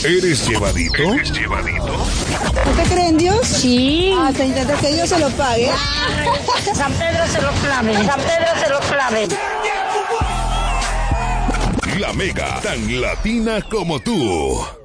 ¿Eres llevadito? ¿Usted cree en Dios? Sí. Hasta intenta que Dios se lo pague. San Pedro se lo clave. San Pedro se lo clave. La Mega, tan latina como tú.